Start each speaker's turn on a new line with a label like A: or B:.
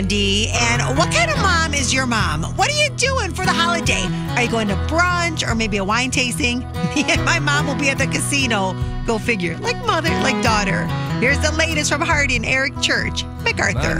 A: And what kind of mom is your mom? What are you doing for the holiday? Are you going to brunch or maybe a wine tasting? Me and my mom will be at the casino. Go figure. Like mother, like daughter. Here's the latest from Hardy and Eric Church, MacArthur.